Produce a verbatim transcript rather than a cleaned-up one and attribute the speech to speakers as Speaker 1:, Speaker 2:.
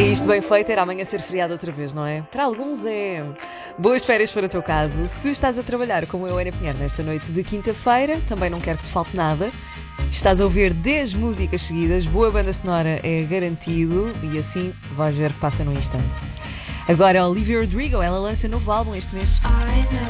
Speaker 1: E isto bem feito era amanhã ser feriado outra vez, não é? Para alguns é. Boas férias para o teu caso. Se estás a trabalhar como eu, Ana Pinheiro, nesta noite de quinta-feira, também não quero que te falte nada. Estás a ouvir dez músicas seguidas, boa banda sonora é garantido e assim vais ver que passa num instante. Agora, Olivia Rodrigo, ela lança novo álbum este mês.
Speaker 2: I know